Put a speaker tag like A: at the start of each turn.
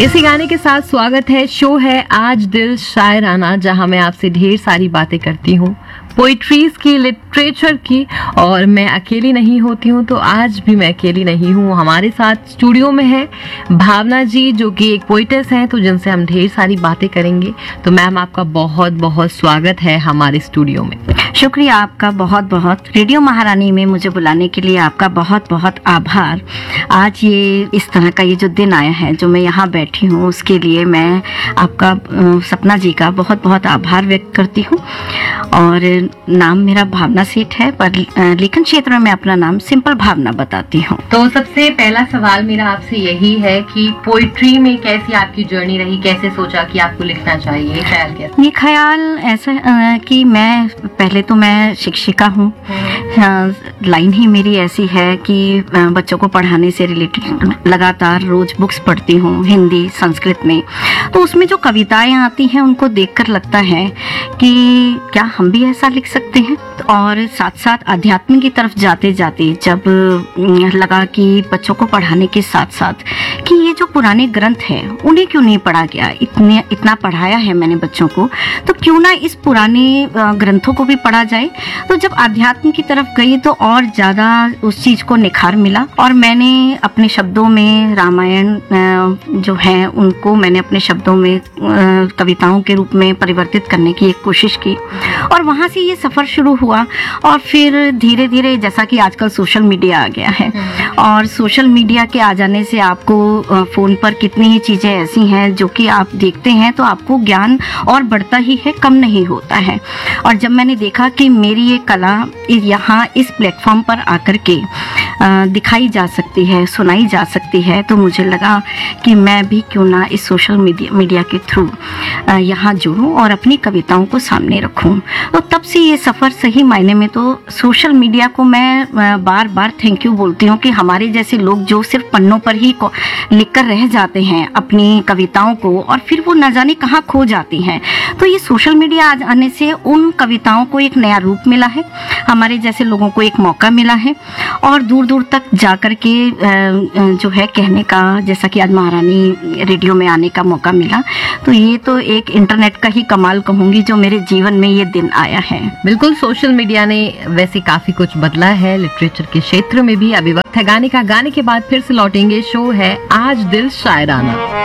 A: इसी गाने के साथ स्वागत है। शो है आज दिल शायराना, जहां मैं आपसे ढेर सारी बातें करती हूँ पोइट्रीज की, लिटरेचर की। और मैं अकेली नहीं होती हूँ, तो आज भी मैं अकेली नहीं हूँ। हमारे साथ स्टूडियो में है भावना जी, जो कि एक पोइटेस हैं, तो जिनसे हम ढेर सारी बातें करेंगे। तो मैम, आपका बहुत बहुत स्वागत है हमारे स्टूडियो में।
B: शुक्रिया आपका बहुत बहुत। रेडियो महारानी में मुझे बुलाने के लिए आपका बहुत बहुत आभार। आज ये इस तरह का ये जो दिन आया है, जो मैं यहाँ बैठी हूँ, उसके लिए मैं आपका सपना जी का बहुत बहुत आभार व्यक्त करती हूँ। और नाम मेरा भावना सेठ है, पर लेखन क्षेत्र में मैं अपना नाम सिंपल भावना बताती हूँ।
A: तो सबसे पहला सवाल मेरा आपसे यही है कि पोइट्री में कैसी आपकी जर्नी रही, कैसे सोचा कि आपको लिखना चाहिए, ये ख्याल कैसे?
B: ये ख्याल ऐसा कि मैं पहले तो मैं शिक्षिका हूँ। लाइन ही मेरी ऐसी है कि बच्चों को पढ़ाने से रिलेटेड लगातार रोज बुक्स पढ़ती हूँ, हिंदी संस्कृत में। तो उसमें जो कविताएं आती हैं, उनको देखकर लगता है कि क्या हम भी ऐसा लिख सकते हैं। और साथ साथ अध्यात्म की तरफ जाते जाते जब लगा कि बच्चों को पढ़ाने के साथ साथ कि ये जो पुराने ग्रंथ है, उन्हें क्यों नहीं पढ़ा गया। इतना पढ़ाया है मैंने बच्चों को, तो क्यों ना इस पुराने ग्रंथों को भी पढ़ा जाए। तो जब अध्यात्म की तरफ गई तो और ज्यादा उस चीज को निखार मिला। और मैंने अपने शब्दों में रामायण जो है, उनको मैंने अपने शब्दों में कविताओं के रूप में परिवर्तित करने की एक कोशिश की। और वहां से ये सफर शुरू हुआ। और फिर धीरे धीरे, जैसा कि आजकल सोशल मीडिया आ गया है, और सोशल मीडिया के आ जाने से आपको फोन पर कितनी ही चीजें ऐसी हैं जो कि आप देखते हैं तो आपको ज्ञान और बढ़ता ही है, कम नहीं होता है। और जब मैंने देखा कि मेरी ये कला यहाँ इस प्लेटफॉर्म पर आकर के दिखाई जा सकती है, सुनाई जा सकती है, तो मुझे लगा कि मैं भी क्यों ना इस सोशल मीडिया के थ्रू यहाँ जुड़ूं और अपनी कविताओं को सामने रखूं। तो तब से ये सफ़र सही मायने में तो सोशल मीडिया को मैं बार बार थैंक यू बोलती हूँ कि हमारे जैसे लोग जो सिर्फ पन्नों पर ही लिखकर रह जाते हैं अपनी कविताओं को, और फिर वो न जाने कहाँ खो जाती हैं। तो ये सोशल मीडिया आने से उन कविताओं को एक नया रूप मिला है, हमारे जैसे लोगों को एक मौका मिला है, और दूर दूर तक जाकर के जो है कहने का, जैसा कि आज महारानी रेडियो में आने का मौका मिला। तो ये तो एक इंटरनेट का ही कमाल कहूँगी, जो मेरे जीवन में ये दिन आया है।
A: बिल्कुल, सोशल मीडिया ने वैसे काफी कुछ बदला है लिटरेचर के क्षेत्र में भी। अभी वक्त है गाने का, गाने के बाद फिर से लौटेंगे। शो है आज दिल शायराना।